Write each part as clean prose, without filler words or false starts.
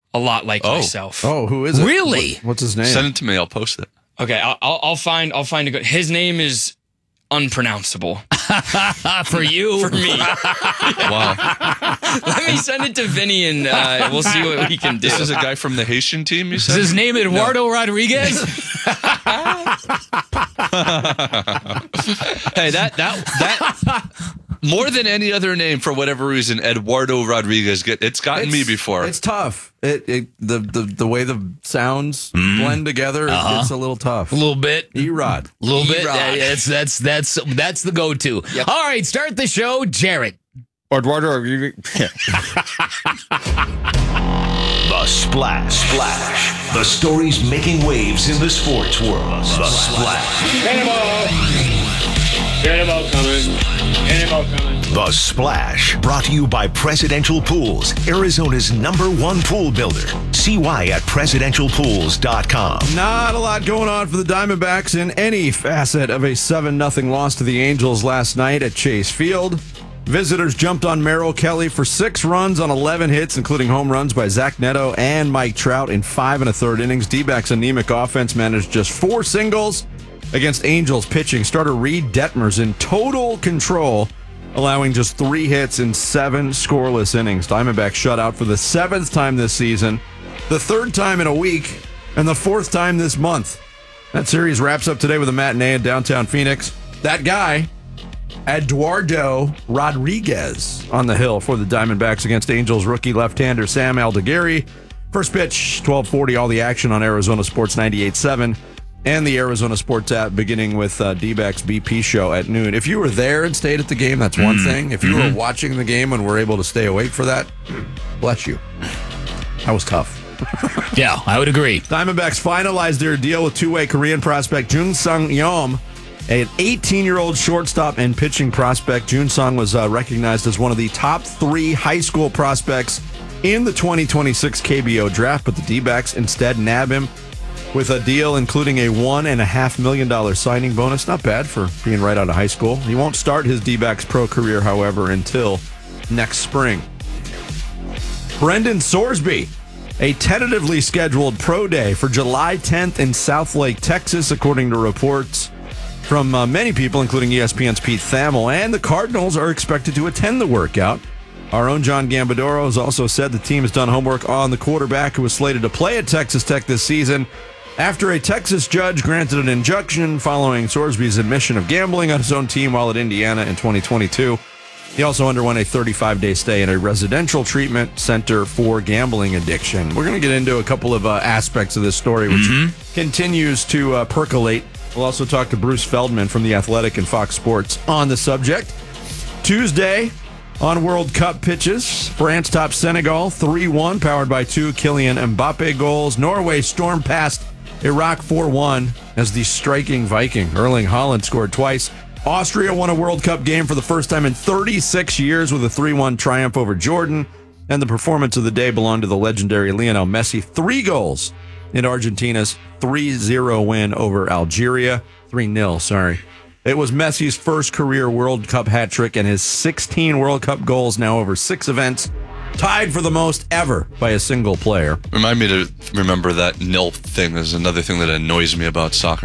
a lot like myself. Oh, who is it? Really? What's his name? Send it to me. I'll post it. Okay, I'll find a good. His name is unpronounceable For you? for me. Wow. Let me send it to Vinny and we'll see what we can do. This is a guy from the Haitian team, you Is said? his name Eduardo Rodriguez? Hey, that more than any other name, for whatever reason, Eduardo Rodriguez, it's gotten me before. It's tough. The way the sounds blend together, it's a little tough. A little bit. Erod. A little bit. Erod. That's the go-to. Yep. All right, start the show, Jarrett. Eduardo. The Splash. The stories making waves in the sports world. The Splash. Cannonball coming. The Splash. Brought to you by Presidential Pools, Arizona's #1 pool builder. See why at presidentialpools.com. Not a lot going on for the Diamondbacks in any facet of a 7-0 loss to the Angels last night at Chase Field. Visitors jumped on Merrill Kelly for 6 runs on 11 hits, including home runs by Zach Neto and Mike Trout in 5 1/3 innings. D-backs' anemic offense managed just 4 singles against Angels pitching. Starter Reed Detmers in total control, allowing just 3 hits in 7 scoreless innings. Diamondbacks shut out for the 7th time this season, the 3rd time in a week, and the 4th time this month. That series wraps up today with a matinee in downtown Phoenix. That guy, Eduardo Rodriguez, on the hill for the Diamondbacks against Angels rookie left-hander Sam Aldeguerri. First pitch, 12:40, all the action on Arizona Sports 98.7 and the Arizona Sports app, beginning with D-backs BP show at noon. If you were there and stayed at the game, that's one thing. If you were watching the game and were able to stay awake for that, bless you. That was tough. Yeah, I would agree. Diamondbacks finalized their deal with two-way Korean prospect Jun Sung Yom, an 18-year-old shortstop and pitching prospect. Jun Sung was recognized as one of the top 3 high school prospects in the 2026 KBO draft, but the D-backs instead nab him with a deal including a $1.5 million signing bonus. Not bad for being right out of high school. He won't start his D-backs pro career, however, until next spring. Brendan Sorsby, a tentatively scheduled pro day for July 10th in Southlake, Texas, according to reports from many people, including ESPN's Pete Thamel, and the Cardinals are expected to attend the workout. Our own John Gambadoro has also said the team has done homework on the quarterback who was slated to play at Texas Tech this season after a Texas judge granted an injunction following Sorsby's admission of gambling on his own team while at Indiana in 2022. He also underwent a 35-day stay in a residential treatment center for gambling addiction. We're going to get into a couple of aspects of this story, which continues to percolate. We'll also talk to Bruce Feldman from The Athletic and Fox Sports on the subject. Tuesday on World Cup pitches, France topped Senegal 3-1, powered by 2 Kylian Mbappe goals. Norway stormed past Iraq 4-1 as the striking Viking Erling Haaland scored twice. Austria won a World Cup game for the first time in 36 years with a 3-1 triumph over Jordan. And the performance of the day belonged to the legendary Lionel Messi. 3 goals in Argentina's 3-0 win over Algeria. 3-0, sorry. It was Messi's first career World Cup hat trick and his 16 World Cup goals now over 6 events. Tied for the most ever by a single player. Remind me to remember that nil thing is another thing that annoys me about soccer.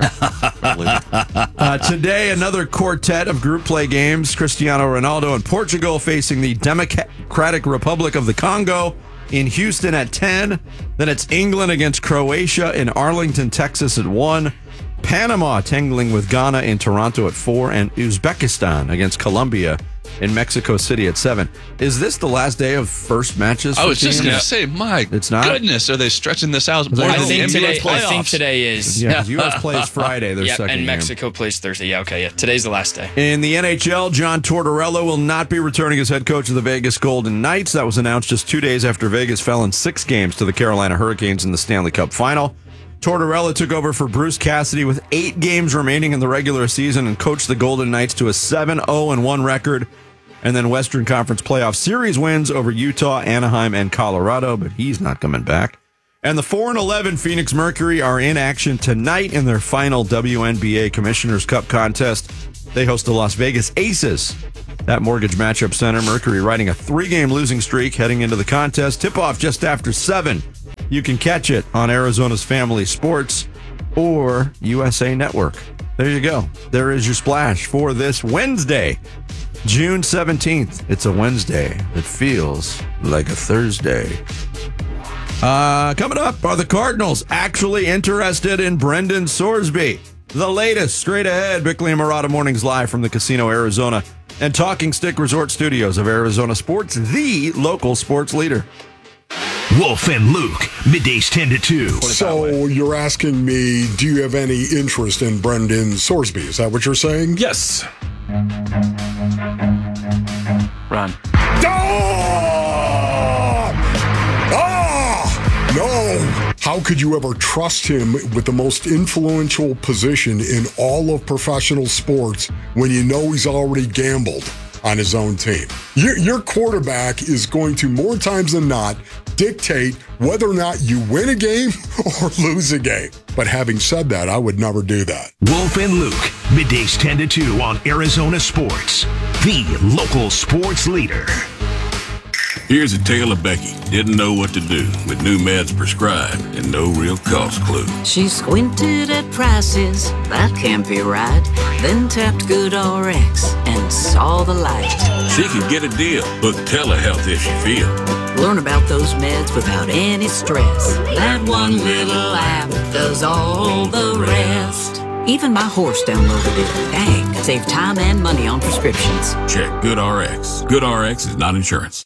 Today, another quartet of group play games. Cristiano Ronaldo and Portugal facing the Democratic Republic of the Congo in Houston at 10. Then it's England against Croatia in Arlington, Texas at 1. Panama tangling with Ghana in Toronto at 4. And Uzbekistan against Colombia in Mexico City at 7. Is this the last day of first matches? I was just going to say, my It's not? goodness, are they stretching this out? More I than think the NBA today. I think playoffs? today is. Yeah, U.S. plays Friday, their Yep, second and game. Mexico plays Thursday. Yeah, okay, yeah. Today's the last day. In the NHL, John Tortorella will not be returning as head coach of the Vegas Golden Knights. That was announced just 2 days after Vegas fell in 6 games to the Carolina Hurricanes in the Stanley Cup Final. Tortorella took over for Bruce Cassidy with 8 games remaining in the regular season and coached the Golden Knights to a 7-0-1 record. And then Western Conference Playoff Series wins over Utah, Anaheim, and Colorado, but he's not coming back. And the 4-11 Phoenix Mercury are in action tonight in their final WNBA Commissioner's Cup contest. They host the Las Vegas Aces. That Mortgage Matchup Center, Mercury riding a 3-game losing streak heading into the contest. Tip-off just after 7. you can catch it on Arizona's Family Sports or USA Network. There you go. There is your splash for this Wednesday, June 17th. It's a Wednesday that feels like a Thursday. Coming up, are the Cardinals actually interested in Brendan Sorsby? The latest, straight ahead, Bickley and Murata Mornings live from the Casino Arizona and Talking Stick Resort Studios of Arizona Sports, the local sports leader. Wolf and Luke, middays 10 to 2. So you're asking me, do you have any interest in Brendan Sorsby? Is that what you're saying? Yes. Run. No! How could you ever trust him with the most influential position in all of professional sports when you know he's already gambled on his own team? Your quarterback is going to, more times than not, dictate whether or not you win a game or lose a game. But having said that, I would never do that. Wolf and Luke, middays 10 to 2 on Arizona Sports, the local sports leader. Here's a tale of Becky. Didn't know what to do with new meds prescribed and no real cost clue. She squinted at prices, that can't be right. Then tapped GoodRx and saw the light. She could get a deal. Book telehealth if she feel. Learn about those meds without any stress. That one little app does all the rest. Even my horse downloaded it. Dang, save time and money on prescriptions. Check GoodRx. GoodRx is not insurance.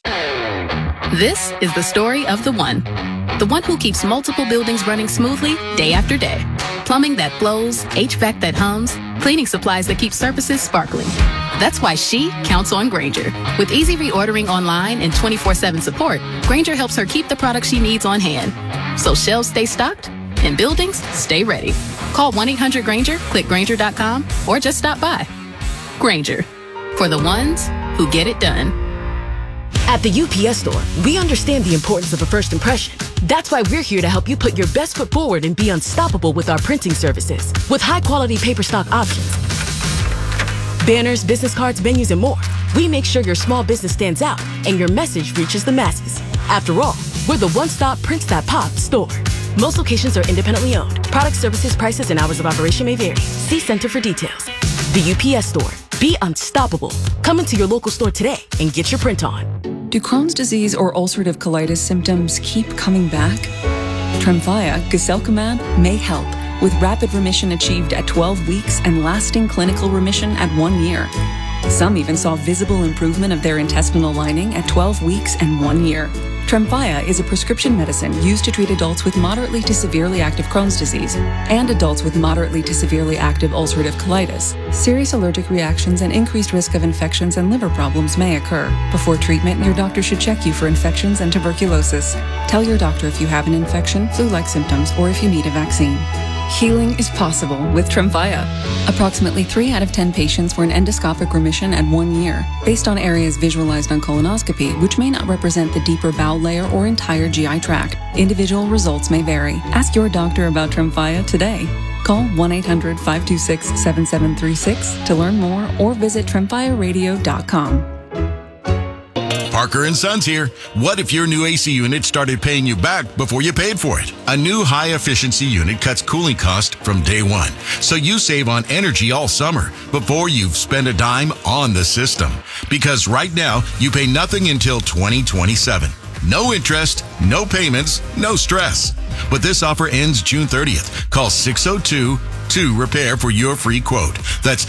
This is the story of the one who keeps multiple buildings running smoothly day after day. Plumbing that flows, HVAC that hums, cleaning supplies that keep surfaces sparkling. That's why she counts on Grainger. With easy reordering online and 24/7 support, Grainger helps her keep the products she needs on hand. So shelves stay stocked and buildings stay ready. Call 1-800-GRAINGER, click Grainger.com, or just stop by. Grainger, for the ones who get it done. At the UPS Store, we understand the importance of a first impression. That's why we're here to help you put your best foot forward and be unstoppable with our printing services. With high-quality paper stock options, banners, business cards, menus, and more, we make sure your small business stands out and your message reaches the masses. After all, we're the one-stop prints that pop store. Most locations are independently owned. Product, services, prices, and hours of operation may vary. See Center for details. The UPS Store. Be unstoppable. Come into your local store today and get your print on. Do Crohn's disease or ulcerative colitis symptoms keep coming back? Tremfya, guselkumab, may help, with rapid remission achieved at 12 weeks and lasting clinical remission at 1 year. Some even saw visible improvement of their intestinal lining at 12 weeks and 1 year. Tremfya is a prescription medicine used to treat adults with moderately to severely active Crohn's disease and adults with moderately to severely active ulcerative colitis. Serious allergic reactions and increased risk of infections and liver problems may occur. Before treatment, your doctor should check you for infections and tuberculosis. Tell your doctor if you have an infection, flu-like symptoms, or if you need a vaccine. Healing is possible with Tremfya. Approximately 3 out of 10 patients were in endoscopic remission at 1 year, based on areas visualized on colonoscopy, which may not represent the deeper bowel layer or entire GI tract. Individual results may vary. Ask your doctor about Tremfya today. Call 1-800-526-7736 to learn more or visit tremfyaradio.com. Parker & Sons here. What if your new AC unit started paying you back before you paid for it? A new high-efficiency unit cuts cooling cost from day one, so you save on energy all summer before you've spent a dime on the system. Because right now, you pay nothing until 2027. No interest, no payments, no stress. But this offer ends June 30th. Call 602-2-REPAIR for your free quote. That's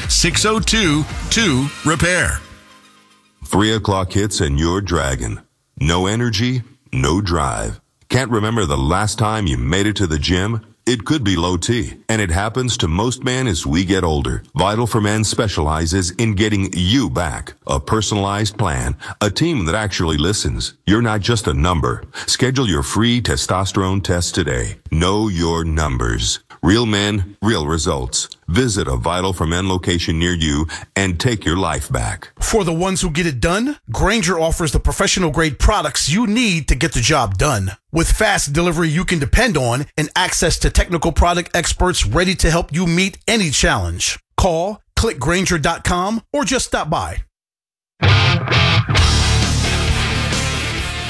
602-2-REPAIR. 3 o'clock hits and you're dragging. No energy, no drive. Can't remember the last time you made it to the gym? It could be low T, and it happens to most men as we get older. Vital for Men specializes in getting you back. A personalized plan, a team that actually listens. You're not just a number. Schedule your free testosterone test today. Know your numbers. Real men, real results. Visit a Vital for Men location near you and take your life back. For the ones who get it done, Grainger offers the professional-grade products you need to get the job done. With fast delivery you can depend on and access to technical product experts ready to help you meet any challenge. Call, click Grainger.com, or just stop by.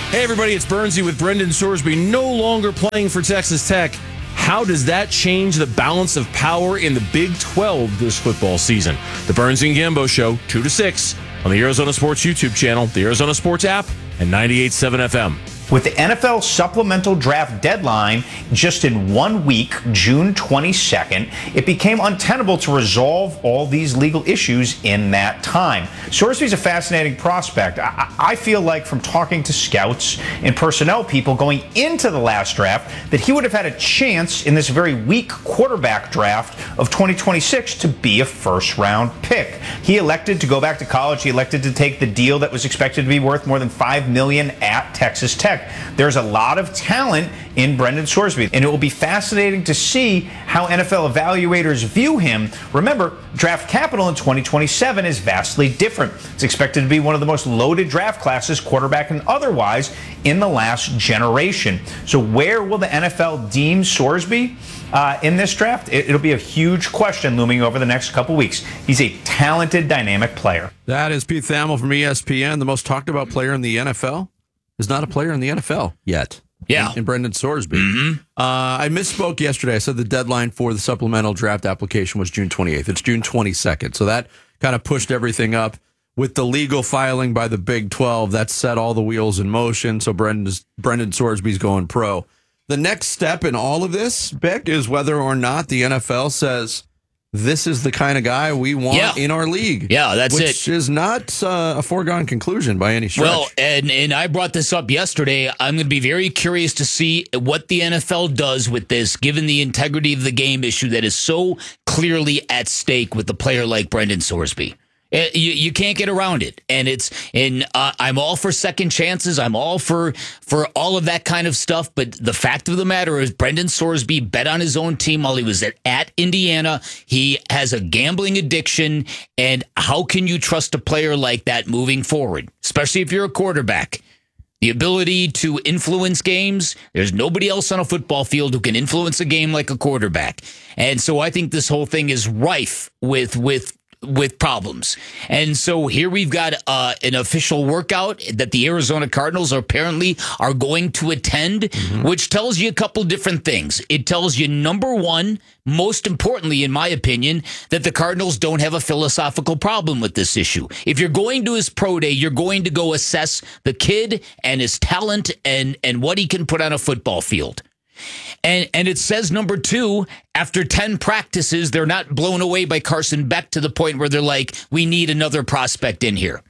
Hey, everybody, it's Bernsey with Brendan Sorsby, no longer playing for Texas Tech. How does that change the balance of power in the Big 12 this football season? The Bernsey and Gambo Show, 2 to 6, on the Arizona Sports YouTube channel, the Arizona Sports app, and 98.7 FM. With the NFL supplemental draft deadline just in 1 week, June 22nd, it became untenable to resolve all these legal issues in that time. Sorsby's a fascinating prospect. I feel like from talking to scouts and personnel people going into the last draft that he would have had a chance in this very weak quarterback draft of 2026 to be a first-round pick. He elected to go back to college. He elected to take the deal that was expected to be worth more than $5 million at Texas Tech. There's a lot of talent in Brendan Sorsby, and it will be fascinating to see how NFL evaluators view him. Remember, draft capital in 2027 is vastly different. It's expected to be one of the most loaded draft classes, quarterback and otherwise, in the last generation. So where will the NFL deem Sorsby in this draft? It'll be a huge question looming over the next couple weeks. He's a talented, dynamic player. That is Pete Thamel from ESPN, the most talked about player in the NFL. Is not a player in the NFL yet. Yeah. In Brendan Sorsby. I misspoke yesterday. I said the deadline for the supplemental draft application was June 28th. It's June 22nd. So that kind of pushed everything up. With the legal filing by the Big 12, that set all the wheels in motion. So Brendan Sorsby's going pro. The next step in all of this, Beck, is whether or not the NFL says, this is the kind of guy we want in our league. Yeah, that's it. Which is not a foregone conclusion by any stretch. Well, and I brought this up yesterday. I'm going to be very curious to see what the NFL does with this, given the integrity of the game issue that is so clearly at stake with a player like Brendan Sorsby. You can't get around it, and I'm all for second chances. I'm all for all of that kind of stuff. But the fact of the matter is, Brendan Sorsby bet on his own team while he was at Indiana. He has a gambling addiction, and how can you trust a player like that moving forward, especially if you're a quarterback? The ability to influence games, there's nobody else on a football field who can influence a game like a quarterback, and so I think this whole thing is rife with problems. And so here we've got an official workout that the Arizona Cardinals apparently are going to attend, which tells you a couple different things. It tells you, number one, most importantly, in my opinion, that the Cardinals don't have a philosophical problem with this issue. If you're going to his pro day, you're going to go assess the kid and his talent and what he can put on a football field. And it says, number two, after 10 practices, they're not blown away by Carson Beck to the point where they're like, we need another prospect in here.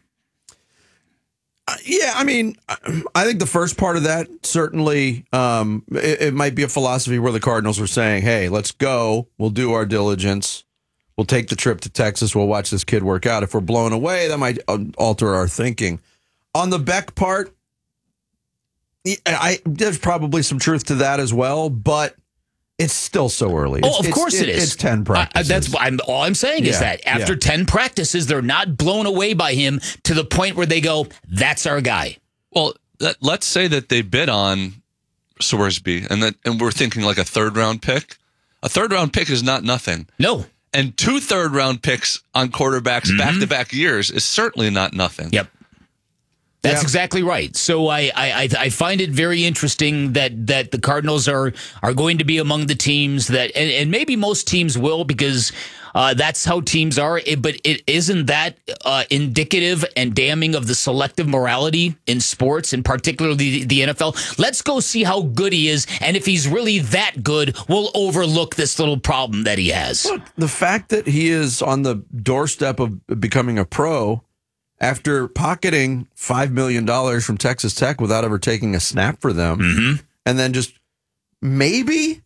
Yeah, I mean, I think the first part of that, certainly, it might be a philosophy where the Cardinals were saying, hey, let's go. We'll do our diligence. We'll take the trip to Texas. We'll watch this kid work out. If we're blown away, that might alter our thinking. On the Beck part, there's probably some truth to that as well, but it's still so early. Of course it is. It's 10 practices. All I'm saying is that after 10 practices, they're not blown away by him to the point where they go, that's our guy. Well, let's say that they bid on Sorsby and we're thinking like a third-round pick. A third-round pick is not nothing. No. And 2 third-round picks on quarterbacks back-to-back years is certainly not nothing. Yep. That's exactly right. So I find it very interesting that the Cardinals are going to be among the teams that, and maybe most teams will, because that's how teams are. But it isn't that indicative and damning of the selective morality in sports, and particularly the NFL. Let's go see how good he is, and if he's really that good, we'll overlook this little problem that he has. Look, the fact that he is on the doorstep of becoming a pro, after pocketing $5 million from Texas Tech without ever taking a snap for them, and then just maybe,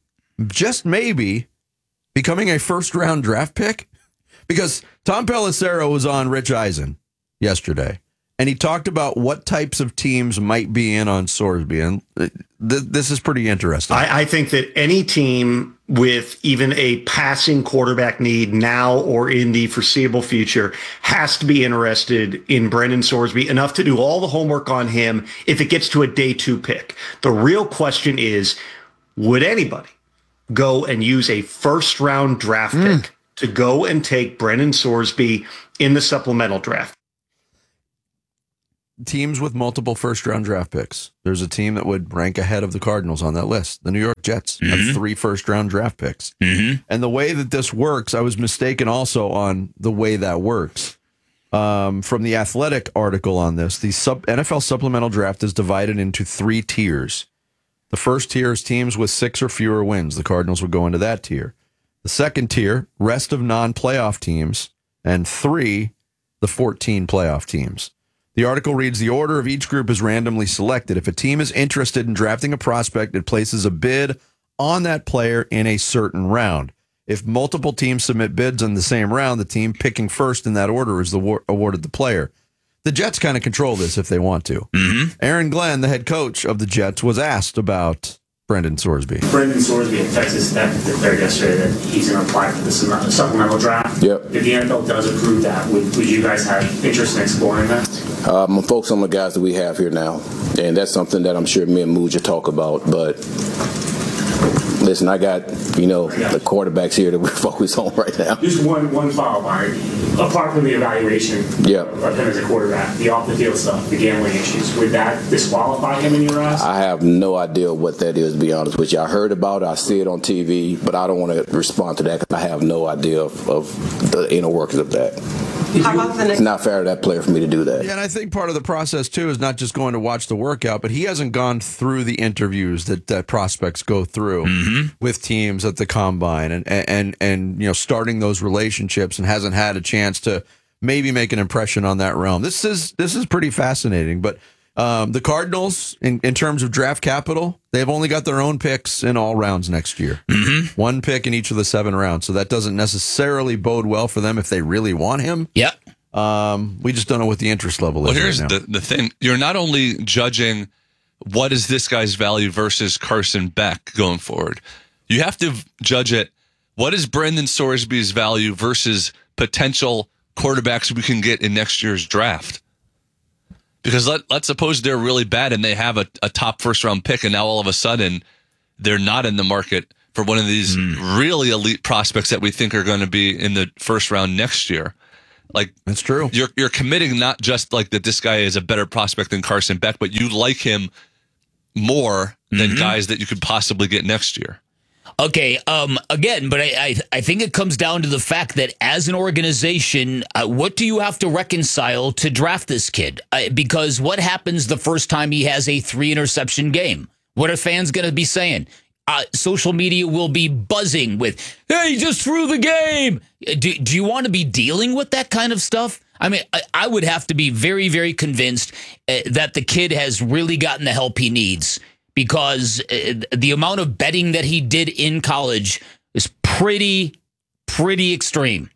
becoming a first-round draft pick? Because Tom Pelissero was on Rich Eisen yesterday, and he talked about what types of teams might be in on Sorsby, and this is pretty interesting. I think that any team with even a passing quarterback need now or in the foreseeable future has to be interested in Brendan Sorsby enough to do all the homework on him if it gets to a day 2 pick. The real question is, would anybody go and use a first-round draft pick to go and take Brendan Sorsby in the supplemental draft? teams with multiple first-round draft picks. There's a team that would rank ahead of the Cardinals on that list. The New York Jets have 3 first-round draft picks. And the way that this works, I was mistaken also on the way that works. From the Athletic article on this, the NFL supplemental draft is divided into 3 tiers. The first tier is teams with 6 or fewer wins. The Cardinals would go into that tier. The second tier, rest of non-playoff teams. And 3, the 14 playoff teams. The article reads, the order of each group is randomly selected. If a team is interested in drafting a prospect, it places a bid on that player in a certain round. If multiple teams submit bids in the same round, the team picking first in that order is awarded the player. The Jets kind of control this if they want to. Aaron Glenn, the head coach of the Jets, was asked about Brendan Sorsby. Brendan Sorsby at Texas Tech declared yesterday that he's going to apply for the supplemental draft. Yep. If the NFL does approve that, would you guys have interest in exploring that? I'm focused on the guys that we have here now, and that's something that I'm sure me and Muja talk about. But listen, I got the quarterbacks here that we're focused on right now. Just one follow-up on it. Apart from the evaluation of him as a quarterback, the off-the-field stuff, the gambling issues, would that disqualify him in your eyes? I have no idea what that is, to be honest with you. I heard about it, I see it on TV, but I don't want to respond to that because I have no idea of the inner workings of that. It's not fair to that player for me to do that. Yeah, and I think part of the process, too, is not just going to watch the workout, but he hasn't gone through the interviews that prospects go through with teams at the combine and starting those relationships, and hasn't had a chance to maybe make an impression on that realm. This is pretty fascinating. But the Cardinals, in terms of draft capital, they've only got their own picks in all rounds next year. 1 pick in each of the 7 rounds. So that doesn't necessarily bode well for them if they really want him. Yep. We just don't know what the interest level is. Well, here's right now. the thing. You're not only judging what is this guy's value versus Carson Beck going forward. You have to judge it. What is Brendan Sorsby's value versus potential quarterbacks we can get in next year's draft? Because let's suppose they're really bad and they have a top first-round pick, and now all of a sudden they're not in the market for one of these really elite prospects that we think are going to be in the first round next year. Like, that's true. You're committing not just like that this guy is a better prospect than Carson Beck, but you like him more than guys that you could possibly get next year. Okay, again, but I think it comes down to the fact that as an organization, what do you have to reconcile to draft this kid? Because what happens the first time he has a 3-interception game? What are fans going to be saying? Social media will be buzzing with, hey, he just threw the game. Do you want to be dealing with that kind of stuff? I mean, I would have to be very, very convinced that the kid has really gotten the help he needs, because the amount of betting that he did in college is pretty extreme.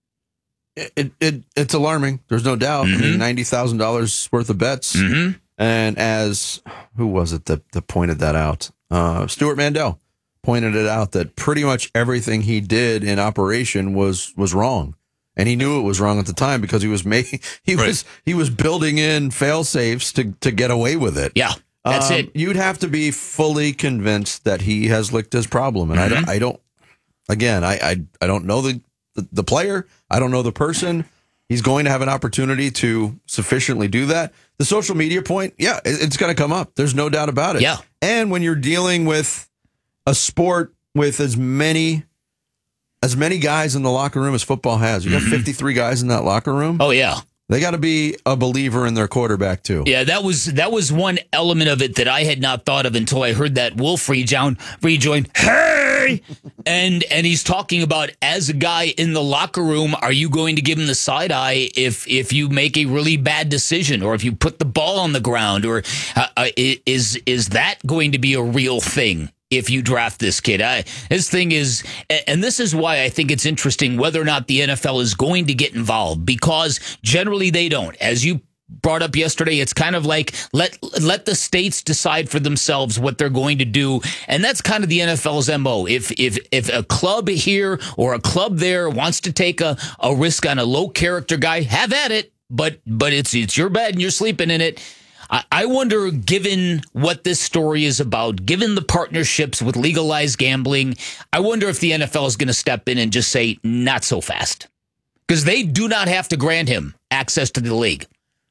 It's alarming. There's no doubt. I mean, $90,000 worth of bets. And as, who was it that pointed that out? Stuart Mandel pointed it out that pretty much everything he did in operation was wrong. And he knew it was wrong at the time because he was building in fail safes to get away with it. Yeah. That's it. You'd have to be fully convinced that he has licked his problem. And I don't know the player. I don't know the person. He's going to have an opportunity to sufficiently do that. The social media point, yeah, it's going to come up. There's no doubt about it. Yeah. And when you're dealing with a sport with as many guys in the locker room as football has, you got 53 guys in that locker room. Oh, yeah. They got to be a believer in their quarterback, too. Yeah, that was one element of it that I had not thought of until I heard that Wolf rejoin, hey! and he's talking about, as a guy in the locker room, are you going to give him the side eye if you make a really bad decision, or if you put the ball on the ground, or is that going to be a real thing? If you draft this kid, his thing is, and this is why I think it's interesting whether or not the NFL is going to get involved, because generally they don't. As you brought up yesterday, it's kind of like let the states decide for themselves what they're going to do, and that's kind of the NFL's MO. If a club here or a club there wants to take a risk on a low character guy, have at it. But it's your bed and you're sleeping in it. I wonder, given what this story is about, given the partnerships with legalized gambling, I wonder if the NFL is going to step in and just say, not so fast. Because they do not have to grant him access to the league.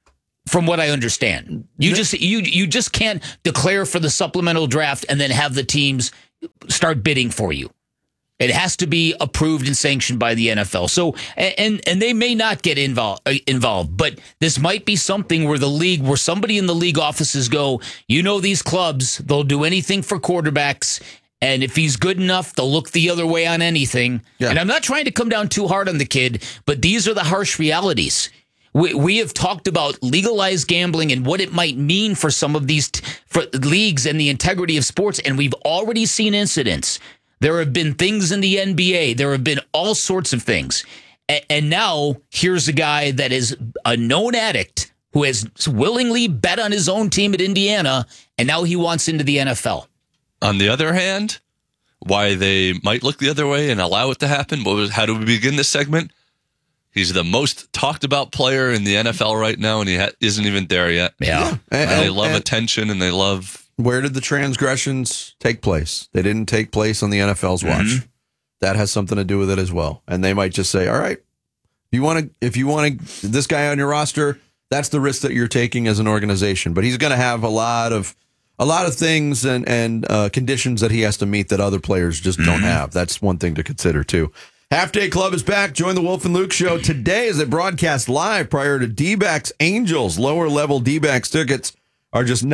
from what I understand. You just can't declare for the supplemental draft and then have the teams start bidding for you. It has to be approved and sanctioned by the NFL. So, and they may not get involved, but this might be something where where somebody in the league offices go, these clubs, they'll do anything for quarterbacks. And if he's good enough, they'll look the other way on anything. Yeah. And I'm not trying to come down too hard on the kid, but these are the harsh realities. We have talked about legalized gambling and what it might mean for some of these for leagues and the integrity of sports. And we've already seen incidents. There have been things in the NBA. There have been all sorts of things. And now here's a guy that is a known addict who has willingly bet on his own team at Indiana, and now he wants into the NFL. On the other hand, why they might look the other way and allow it to happen, how do we begin this segment? He's the most talked about player in the NFL right now, and he isn't even there yet. Yeah. And they love attention, and they love... Where did the transgressions take place? They didn't take place on the NFL's watch. Mm-hmm. That has something to do with it as well. And they might just say, all right, if you want this guy on your roster, that's the risk that you're taking as an organization. But he's going to have a lot of things and conditions that he has to meet that other players just don't have. That's one thing to consider, too. Half Day Club is back. Join the Wolf and Luke Show today as it broadcasts live prior to D-backs Angels. Lower level D-backs tickets are just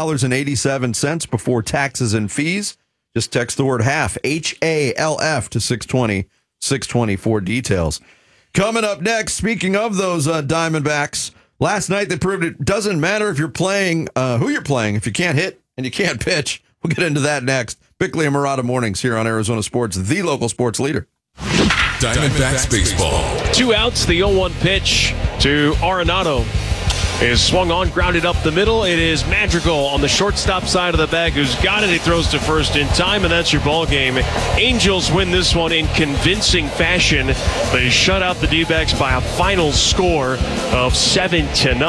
$9.87 before taxes and fees. Just text the word half, HALF, to 620 for details. Coming up next, speaking of those Diamondbacks, last night they proved it doesn't matter if you're playing, who you're playing, if you can't hit and you can't pitch. We'll get into that next. Bickley and Murata Mornings here on Arizona Sports, the local sports leader. Diamondbacks baseball. 2 outs, the 0-1 pitch to Arenado. Is swung on, grounded up the middle. It is Madrigal on the shortstop side of the bag who's got it. He throws to first in time, and that's your ball game. Angels win this one in convincing fashion. They shut out the D-backs by a final score of 7-0.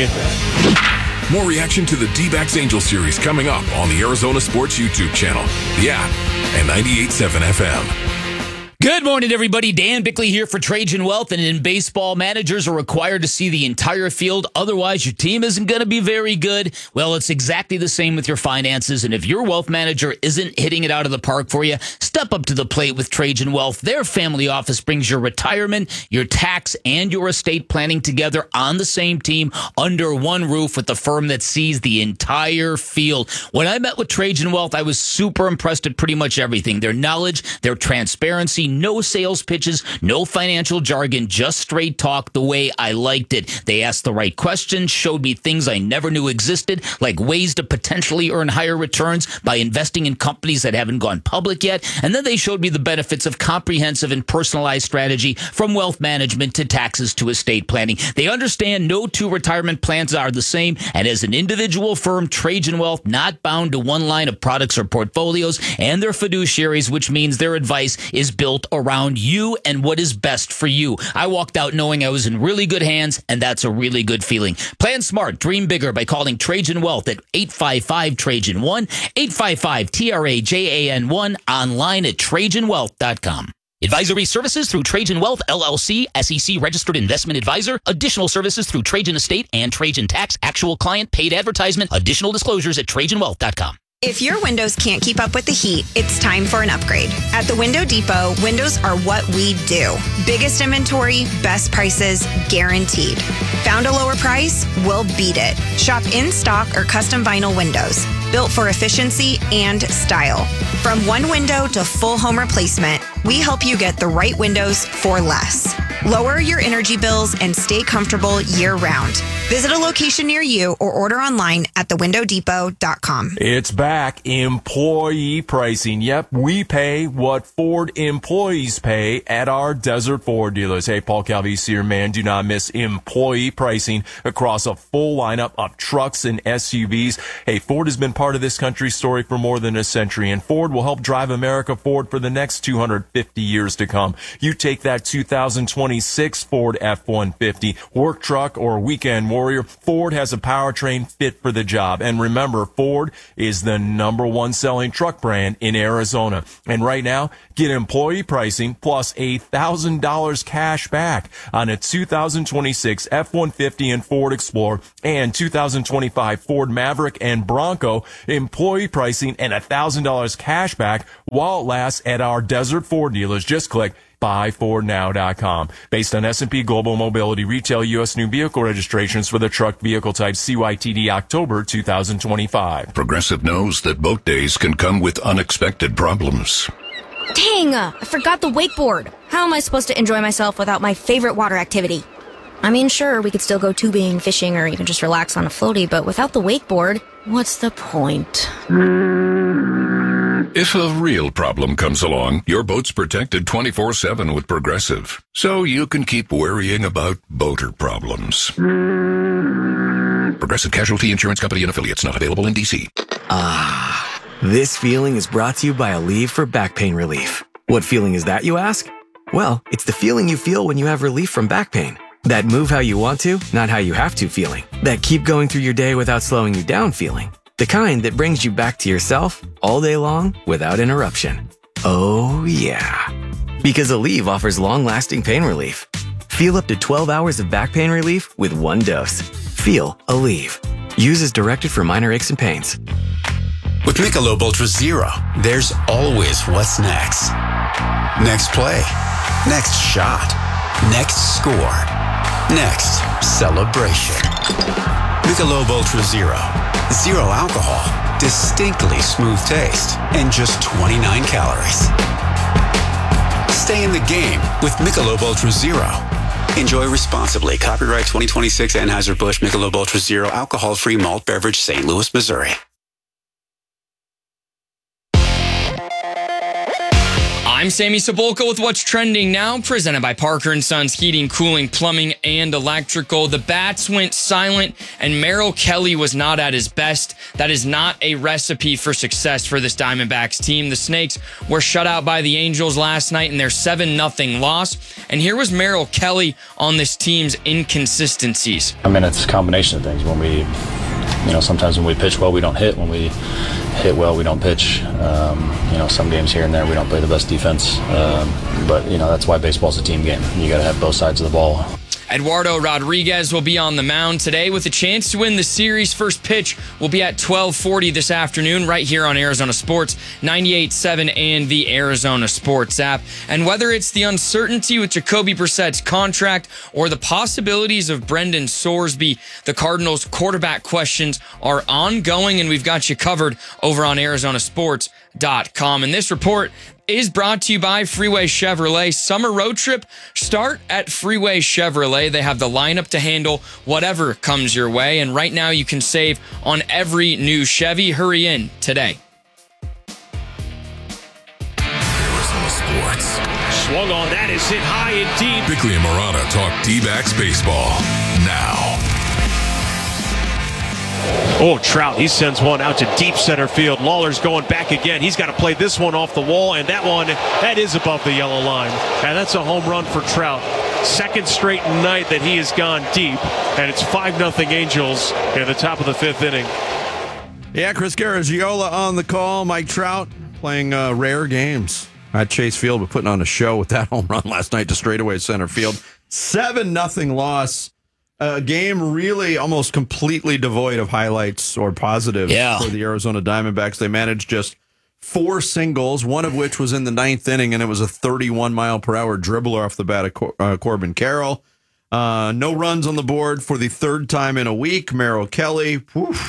More reaction to the D-backs Angels series coming up on the Arizona Sports YouTube channel, the app, and 98.7 FM. Good morning, everybody. Dan Bickley here for Trajan Wealth. And in baseball, managers are required to see the entire field. Otherwise, your team isn't going to be very good. Well, it's exactly the same with your finances. And if your wealth manager isn't hitting it out of the park for you, step up to the plate with Trajan Wealth. Their family office brings your retirement, your tax, and your estate planning together on the same team under one roof with the firm that sees the entire field. When I met with Trajan Wealth, I was super impressed at pretty much everything. Their knowledge, their transparency, no sales pitches, no financial jargon, just straight talk the way I liked it. They asked the right questions, showed me things I never knew existed, like ways to potentially earn higher returns by investing in companies that haven't gone public yet. And then they showed me the benefits of comprehensive and personalized strategy from wealth management to taxes to estate planning. They understand no two retirement plans are the same. And as an individual firm, Trajan Wealth, not bound to one line of products or portfolios, and their fiduciaries, which means their advice is built around you and what is best for you. I walked out knowing I was in really good hands, and that's a really good feeling. Plan smart, dream bigger by calling Trajan Wealth at 855-TRAJAN-1, 855-TRAJAN-1, online at TrajanWealth.com. Advisory services through Trajan Wealth, LLC, SEC registered investment advisor. Additional services through Trajan Estate and Trajan Tax. Actual client paid advertisement. Additional disclosures at TrajanWealth.com. If your windows can't keep up with the heat, it's time for an upgrade. At the Window Depot, windows are what we do. Biggest inventory, best prices, guaranteed. Found a lower price? We'll beat it. Shop in stock or custom vinyl windows, built for efficiency and style. From one window to full home replacement, we help you get the right windows for less. Lower your energy bills and stay comfortable year-round. Visit a location near you or order online at thewindowdepot.com. It's back. Employee pricing. Yep, we pay what Ford employees pay at our Desert Ford dealers. Hey, Paul Calvisi here, man. Do not miss employee pricing across a full lineup of trucks and SUVs. Hey, Ford has been part of this country's story for more than a century, and Ford will help drive America forward for the next 250 years to come. You take that 2026 Ford F-150 work truck or weekend warrior, Ford has a powertrain fit for the job. And remember, Ford is the #1 selling truck brand in Arizona. And right now, get employee pricing plus $1,000 cash back on a 2026 F-150 and Ford Explorer and 2025 Ford Maverick and Bronco. Employee pricing and $1,000 cash back while it lasts at our Desert Ford dealers. Just click buyfordnow.com. Based on S&P Global Mobility retail U.S. new vehicle registrations for the truck vehicle type CYTD October 2025. Progressive knows that boat days can come with unexpected problems. Dang, I forgot the wakeboard. How am I supposed to enjoy myself without my favorite water activity? I mean, sure, we could still go tubing, fishing, or even just relax on a floaty, but without the wakeboard, what's the point? If a real problem comes along, your boat's protected 24/7 with Progressive, so you can keep worrying about boater problems. Progressive Casualty Insurance Company and Affiliates, not available in D.C. This feeling is brought to you by Aleve for back pain relief. What feeling is that, you ask? Well, it's the feeling you feel when you have relief from back pain. That move how you want to, not how you have to feeling. That keep going through your day without slowing you down feeling. The kind that brings you back to yourself all day long without interruption. Oh yeah. Because Aleve offers long-lasting pain relief. Feel up to 12 hours of back pain relief with one dose. Feel Aleve. Use as directed for minor aches and pains. With Michelob Ultra Zero, there's always what's next. Next play. Next shot. Next score. Next celebration. Michelob Ultra Zero. Zero alcohol. Distinctly smooth taste. And just 29 calories. Stay in the game with Michelob Ultra Zero. Enjoy responsibly. Copyright 2026 Anheuser-Busch Michelob Ultra Zero alcohol-free malt beverage, St. Louis, Missouri. I'm Sammy Cebulka with What's Trending Now, presented by Parker & Sons Heating, Cooling, Plumbing, and Electrical. The Bats went silent, and Merrill Kelly was not at his best. That is not a recipe for success for this Diamondbacks team. The Snakes were shut out by the Angels last night in their 7-0 loss. And here was Merrill Kelly on this team's inconsistencies. I mean, it's a combination of things. When we, sometimes when we pitch well, we don't hit. When we hit well, we don't pitch. Some games here and there, we don't play the best defense. But that's why baseball's a team game. You got to have both sides of the ball. Eduardo Rodriguez will be on the mound today with a chance to win the series. First pitch will be at 12:40 this afternoon right here on Arizona Sports, 98.7 and the Arizona Sports app. And whether it's the uncertainty with Jacoby Brissett's contract or the possibilities of Brendan Sorsby, the Cardinals' quarterback questions are ongoing, and we've got you covered over on ArizonaSports.com. And this report is brought to you by Freeway Chevrolet. Summer road trip, start at Freeway Chevrolet. They have the lineup to handle whatever comes your way. And right now you can save on every new Chevy. Hurry in today. Arizona Sports. Swung on, that is hit high and deep. Bickley and Murata talk D-backs baseball now. Oh, Trout, he sends one out to deep center field. Lawler's going back again. He's got to play this one off the wall, and that is above the yellow line. And that's a home run for Trout. Second straight night that he has gone deep, and it's 5-0 Angels at the top of the 5th inning. Yeah, Chris Garagiola on the call. Mike Trout playing rare games at Chase Field, but putting on a show with that home run last night to straightaway center field. 7-0 loss. A game really almost completely devoid of highlights or positives for the Arizona Diamondbacks. They managed just 4 singles, one of which was in the 9th inning, and it was a 31-mile-per-hour dribbler off the bat of Corbin Carroll. No runs on the board for the 3rd time in a week. Merrill Kelly,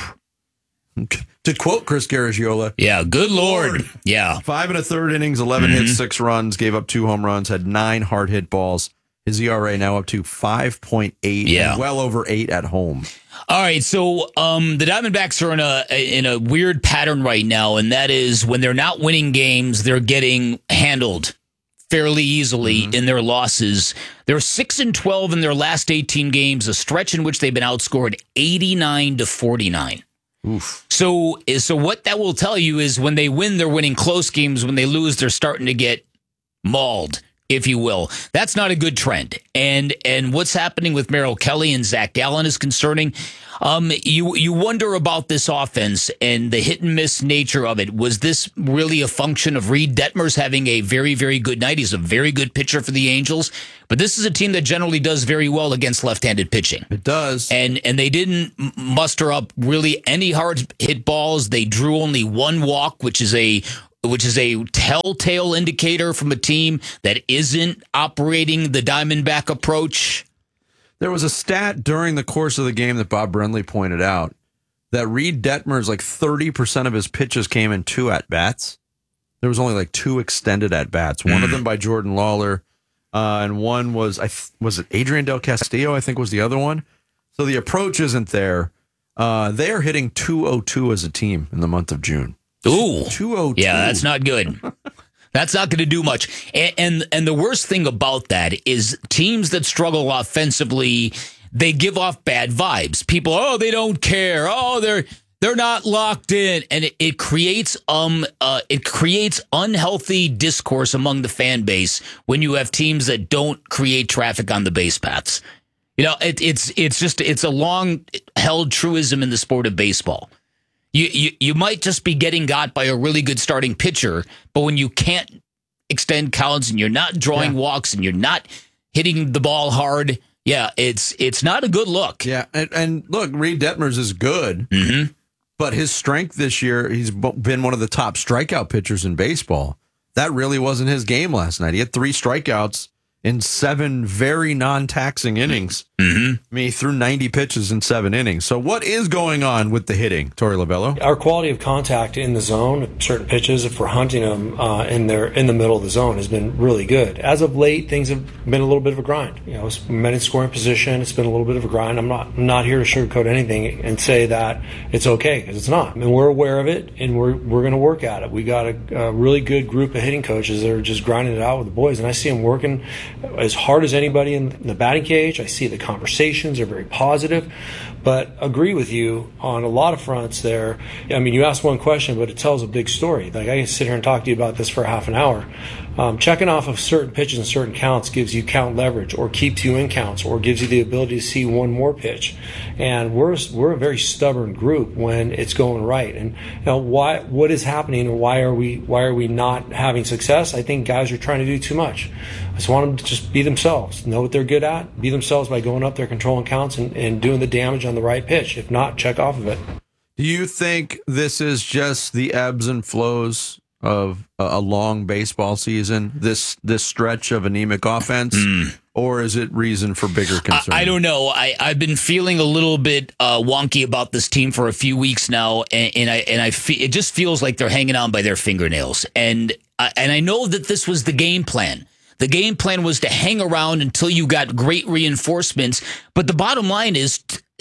to quote Chris Garagiola. Yeah, good Lord. Yeah. 5 1/3 innings, 11 hits, 6 runs, gave up 2 home runs, had 9 hard hit balls. His ERA now up to 5.8, and well over 8 at home. All right, so the Diamondbacks are in a weird pattern right now, and that is when they're not winning games, they're getting handled fairly easily in their losses. They're 6-12 in their last 18 games, a stretch in which they've been outscored 89-49. Oof. So what that will tell you is when they win, they're winning close games. When they lose, they're starting to get mauled if you will. That's not a good trend. And what's happening with Merrill Kelly and Zach Gallen is concerning. You wonder about this offense and the hit and miss nature of it. Was this really a function of Reed Detmers having a very, very good night? He's a very good pitcher for the Angels, but this is a team that generally does very well against left-handed pitching. It does. And they didn't muster up really any hard hit balls. They drew only one walk, which is a telltale indicator from a team that isn't operating the Diamondback approach. There was a stat during the course of the game that Bob Brenly pointed out that Reed Detmers, like 30% of his pitches came in 2 at-bats. There was only like 2 extended at-bats. One of them by Jordan Lawler, and one was it Adrian Del Castillo, I think was the other one. So the approach isn't there. They are hitting .202 as a team in the month of June. Ooh. .202. Yeah, that's not good. That's not going to do much. And the worst thing about that is teams that struggle offensively, they give off bad vibes. People, they don't care. They're not locked in, and it creates unhealthy discourse among the fan base when you have teams that don't create traffic on the base paths. You know, it's a long held truism in the sport of baseball. You might just be getting got by a really good starting pitcher, but when you can't extend counts and you're not drawing walks and you're not hitting the ball hard, it's not a good look. Yeah, and look, Reed Detmers is good, but his strength this year, he's been one of the top strikeout pitchers in baseball. That really wasn't his game last night. He had 3 strikeouts in 7 very non-taxing innings. I mean, he threw 90 pitches in 7 innings. So what is going on with the hitting, Torey Lovello? Our quality of contact in the zone, certain pitches, if we're hunting them in the middle of the zone, has been really good. As of late, things have been a little bit of a grind. You know, it's been in scoring position. It's been a little bit of a grind. I'm not here to sugarcoat anything and say that it's okay, because it's not. And we're aware of it, and we're going to work at it. We got a really good group of hitting coaches that are just grinding it out with the boys, and I see them working as hard as anybody in the batting cage. I see the conversations are very positive, but agree with you on a lot of fronts there. I mean, you asked one question, but it tells a big story. Like, I can sit here and talk to you about this for half an hour. Checking off of certain pitches and certain counts gives you count leverage, or keeps you in counts, or gives you the ability to see one more pitch. And we're a very stubborn group when it's going right. And you know, what is happening, and why are we not having success? I think guys are trying to do too much. I just want them to just be themselves, know what they're good at, be themselves by going up there, controlling counts, and doing the damage on the right pitch. If not, check off of it. Do you think this is just the ebbs and flows of a long baseball season, this stretch of anemic offense, or is it reason for bigger concern? I don't know. I've been feeling a little bit wonky about this team for a few weeks now, and it just feels like they're hanging on by their fingernails. And I know that this was the game plan. The game plan was to hang around until you got great reinforcements. But the bottom line is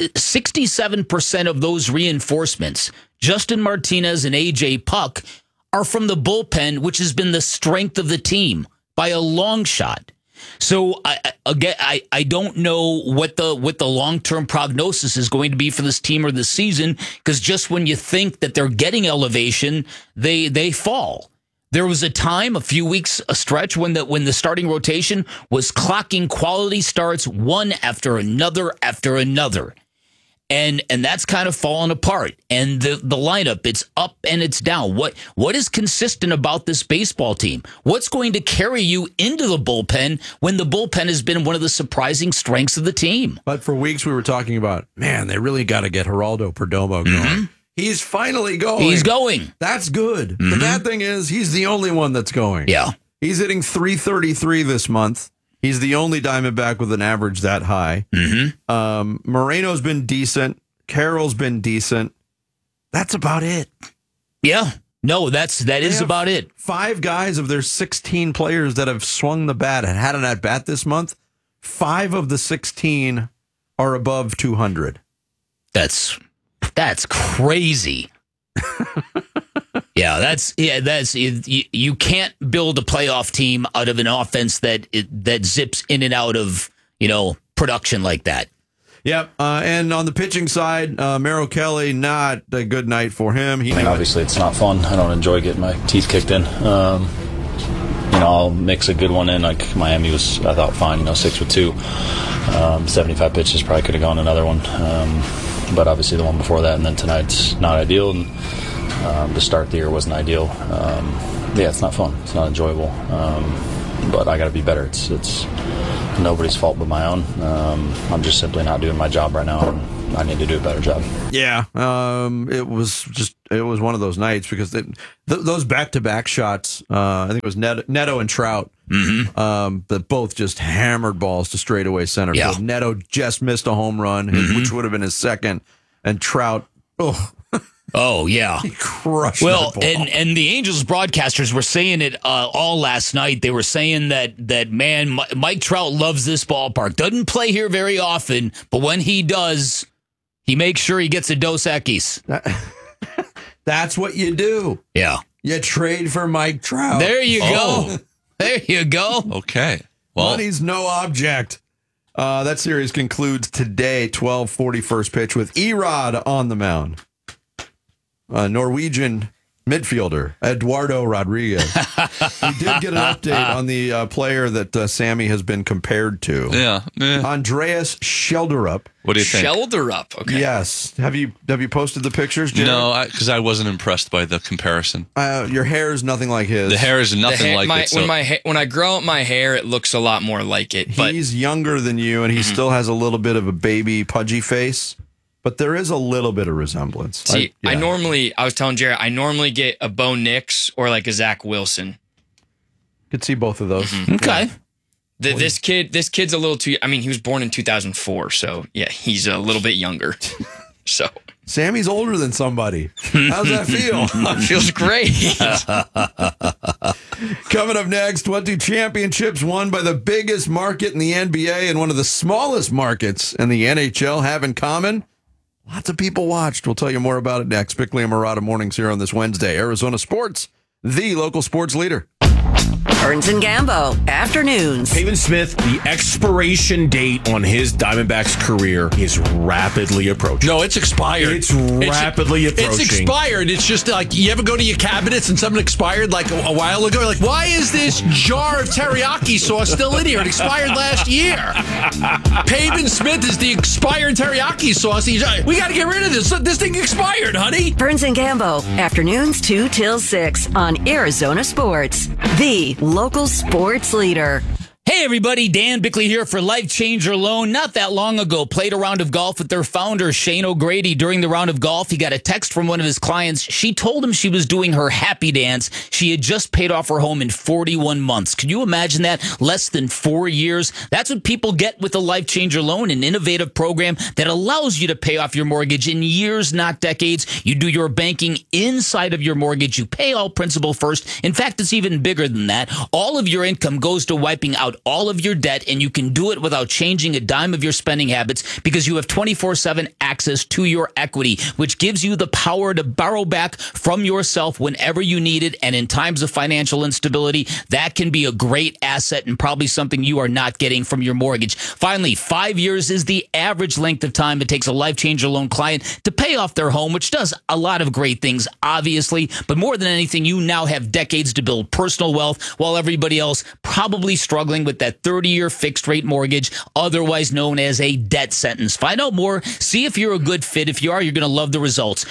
67% of those reinforcements, Justin Martinez and A.J. Puck, are from the bullpen, which has been the strength of the team by a long shot. So I don't know what the long-term prognosis is going to be for this team or this season, because just when you think that they're getting elevation, they fall. There was a time, a few weeks, a stretch when the starting rotation was clocking quality starts one after another after another. And that's kind of fallen apart. And the lineup, it's up and it's down. What is consistent about this baseball team? What's going to carry you into the bullpen when the bullpen has been one of the surprising strengths of the team? But for weeks we were talking about, man, they really got to get Geraldo Perdomo going. He's finally going. He's going. That's good. The bad thing is he's the only one that's going. Yeah. He's hitting .333 this month. He's the only Diamondback with an average that high. Moreno's been decent. Carroll's been decent. That's about it. Yeah. No, that is about it. 5 guys of their 16 players that have swung the bat and had an at-bat this month, 5 of the 16 are above 200. That's crazy. You can't build a playoff team out of an offense that zips in and out of, production like that. Yep. And on the pitching side, Merrill Kelly, not a good night for him. Obviously, it's not fun. I don't enjoy getting my teeth kicked in. I'll mix a good one in. Like Miami was, I thought, fine. 6 with 2, 75 pitches, probably could have gone another one. But obviously the one before that and then tonight's not ideal. And the start of the year wasn't ideal. It's not fun. It's not enjoyable. But I got to be better. It's nobody's fault but my own. I'm just simply not doing my job right now, and I need to do a better job. Yeah, it was one of those nights because those back-to-back shots, I think it was Neto and Trout, that both just hammered balls to straightaway center. Yeah. So Neto just missed a home run, which would have been his second, and Trout, oh, yeah. he crushed Well, that ball. and the Angels broadcasters were saying it all last night. They were saying that man, Mike Trout loves this ballpark. Doesn't play here very often, but when he does, he makes sure he gets a Dos Equis. That's what you do. Yeah. You trade for Mike Trout. There you go. There you go. Okay. Well, Money's no object. That series concludes today, 12:40 first pitch with Erod on the mound. Norwegian midfielder, Eduardo Rodriguez. We did get an update on the player that Sammy has been compared to. Yeah. Andreas Schelderup. What do you think? Schelderup. Okay. Yes. Have you posted the pictures, Jared? No, because I wasn't impressed by the comparison. Your hair is nothing like his. The hair is nothing like it. So. When I grow out my hair, it looks a lot more like it. But He's younger than you, and he still has a little bit of a baby pudgy face. But there is a little bit of resemblance. See, I was telling Jared, I normally get a Bo Nix or like a Zach Wilson. Could see both of those. Okay. This kid's a little too. I mean, he was born in 2004, so yeah, he's a little bit younger. So Sammy's older than somebody. How's that feel? Feels great. Coming up next, what do championships won by the biggest market in the NBA and one of the smallest markets in the NHL have in common? Lots of people watched. We'll tell you more about it next. Bickley and Marotta mornings here on this Wednesday. Arizona Sports, the local sports leader. Burns and Gambo, afternoons. Pavin Smith, the expiration date on his Diamondbacks career is rapidly approaching. No, it's expired. It's rapidly approaching. It's expired. It's just like you ever go to your cabinets and something expired like a while ago. You're like, why is this jar of teriyaki sauce still in here? It expired last year. Pavin Smith is the expired teriyaki sauce. We got to get rid of this. This thing expired, honey. Burns and Gambo, afternoons 2 till 6 on Arizona Sports, the local sports leader. Hey everybody, Dan Bickley here for Life Changer Loan. Not that long ago, played a round of golf with their founder, Shane O'Grady. During the round of golf, he got a text from one of his clients. She told him she was doing her happy dance. She had just paid off her home in 41 months. Can you imagine that? Less than 4 years. That's what people get with a Life Changer Loan, an innovative program that allows you to pay off your mortgage in years, not decades. You do your banking inside of your mortgage. You pay all principal first. In fact, it's even bigger than that. All of your income goes to wiping out all of your debt, and you can do it without changing a dime of your spending habits because you have 24/7 access to your equity, which gives you the power to borrow back from yourself whenever you need it. And in times of financial instability, that can be a great asset and probably something you are not getting from your mortgage. Finally, 5 years is the average length of time it takes a Life Changer Loan client to pay off their home, which does a lot of great things, obviously. But more than anything, you now have decades to build personal wealth while everybody else probably struggling with that 30-year fixed rate mortgage, otherwise known as a debt sentence. Find out more. See if you're a good fit. If you are, you're going to love the results.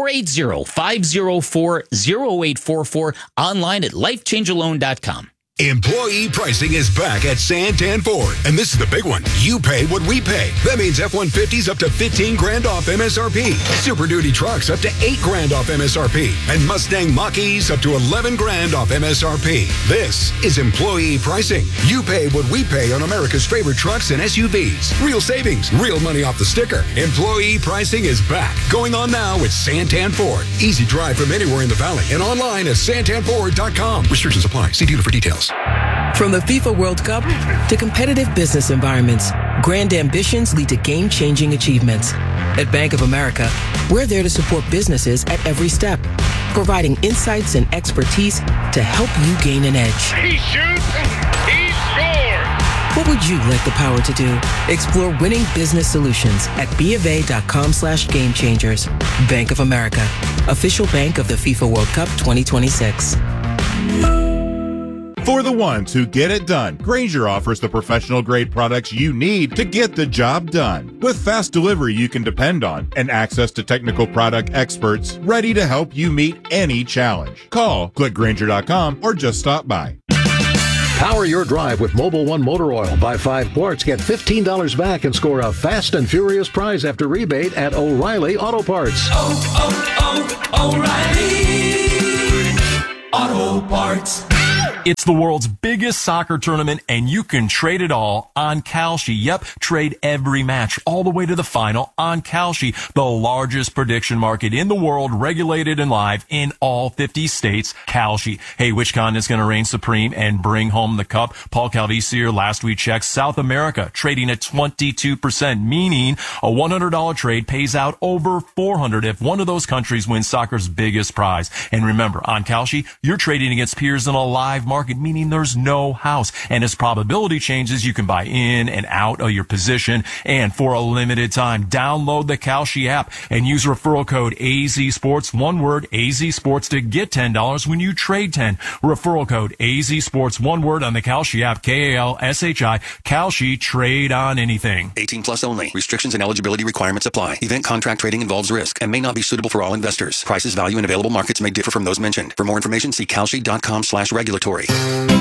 480-504-0844. Online at lifechangerloan.com. Employee pricing is back at Santan Ford, and this is the big one. You pay what we pay. That means F-150s up to $15,000 off MSRP, Super Duty trucks up to $8,000 off MSRP, and Mustang Mach-E's up to $11,000 off MSRP. This is employee pricing. You pay what we pay on America's favorite trucks and SUVs. Real savings, real money off the sticker. Employee pricing is back. Going on now with Santan Ford. Easy drive from anywhere in the valley and online at santanford.com. Restrictions apply. See dealer for details. From the FIFA World Cup to competitive business environments, grand ambitions lead to game-changing achievements. At Bank of America, we're there to support businesses at every step, providing insights and expertise to help you gain an edge. He shoots, he scores! What would you like the power to do? Explore winning business solutions at BofA.com/gamechangers. Bank of America, official bank of the FIFA World Cup 2026. For the ones who get it done, Grainger offers the professional-grade products you need to get the job done. With fast delivery you can depend on and access to technical product experts ready to help you meet any challenge. Call, click Grainger.com, or just stop by. Power your drive with Mobil 1 motor oil. Buy 5 quarts, get $15 back, and score a fast and furious prize after rebate at O'Reilly Auto Parts. O'Reilly Auto Parts. It's the world's biggest soccer tournament, and you can trade it all on Kalshi. Yep, trade every match all the way to the final on Kalshi, the largest prediction market in the world, regulated and live in all 50 states. Kalshi. Hey, which continent's going to reign supreme and bring home the cup? Paul Calvisier last week checked South America, trading at 22%, meaning a $100 trade pays out over $400 if one of those countries wins soccer's biggest prize. And remember, on Kalshi, you're trading against peers in a live market, meaning there's no house. And as probability changes, you can buy in and out of your position. And for a limited time, download the Kalshi app and use referral code AZSports, one word, AZSports, to get $10 when you trade 10. Referral code AZSports, one word, on the Kalshi app, Kalshi. Kalshi, trade on anything. 18 plus only. Restrictions and eligibility requirements apply. Event contract trading involves risk and may not be suitable for all investors. Prices, value, and available markets may differ from those mentioned. For more information, see Kalshi.com/regulatory.